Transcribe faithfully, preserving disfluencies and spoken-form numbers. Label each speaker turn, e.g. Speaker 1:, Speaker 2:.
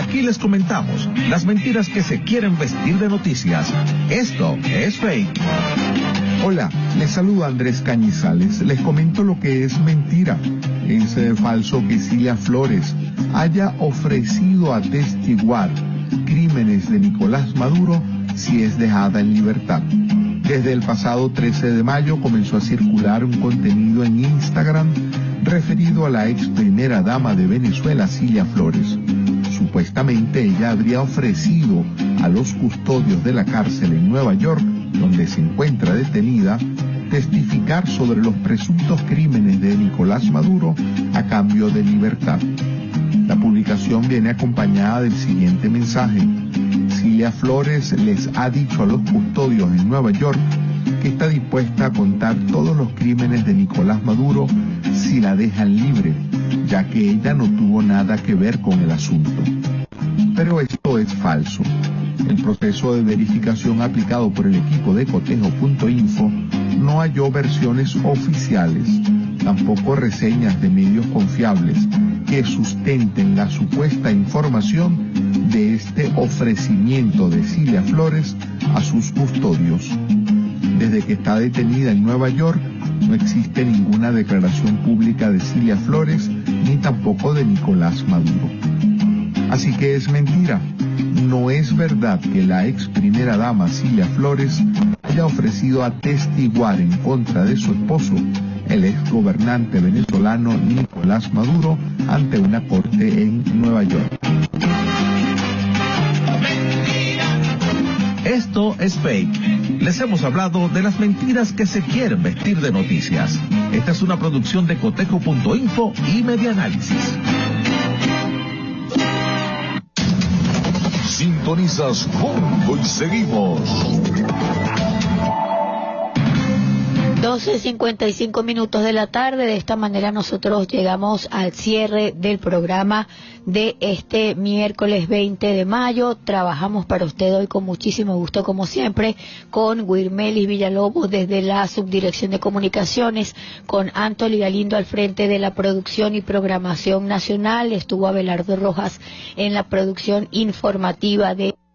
Speaker 1: Aquí les comentamos las mentiras que se quieren vestir de noticias. Esto es fake.
Speaker 2: Hola, les saluda Andrés Cañizales. Les comento lo que es mentira. Es eh, falso que Cilia Flores haya ofrecido atestiguar crímenes de Nicolás Maduro si es dejada en libertad. Desde el pasado trece de mayo comenzó a circular un contenido en Instagram referido a la ex primera dama de Venezuela, Cilia Flores. Supuestamente ella habría ofrecido a los custodios de la cárcel en Nueva York, donde se encuentra detenida, testificar sobre los presuntos crímenes de Nicolás Maduro a cambio de libertad. La publicación viene acompañada del siguiente mensaje. Cilia Flores les ha dicho a los custodios en Nueva York que está dispuesta a contar todos los crímenes de Nicolás Maduro si la dejan libre, ya que ella no tuvo nada que ver con el asunto. Pero esto es falso. El proceso de verificación aplicado por el equipo de cotejo punto info no halló versiones oficiales, tampoco reseñas de medios confiables que sustenten la supuesta información de este ofrecimiento de Cilia Flores a sus custodios. Desde que está detenida en Nueva York, no existe ninguna declaración pública de Cilia Flores ni tampoco de Nicolás Maduro. Así que es mentira. No es verdad que la ex primera dama Cilia Flores haya ofrecido atestiguar en contra de su esposo, el ex gobernante venezolano Nicolás Maduro, ante una corte en Nueva York.
Speaker 1: Esto es fake. Les hemos hablado de las mentiras que se quieren vestir de noticias. Esta es una producción de cotejo punto info y Medianálisis.
Speaker 3: Sintonizas Congo y seguimos.
Speaker 4: doce cincuenta y cinco minutos de la tarde. De esta manera nosotros llegamos al cierre del programa de este miércoles veinte de mayo. Trabajamos para usted hoy con muchísimo gusto, como siempre, con Wirmelis Villalobos desde la Subdirección de Comunicaciones, con Antoli Galindo al frente de la producción y programación nacional. Estuvo Abelardo Rojas en la producción informativa de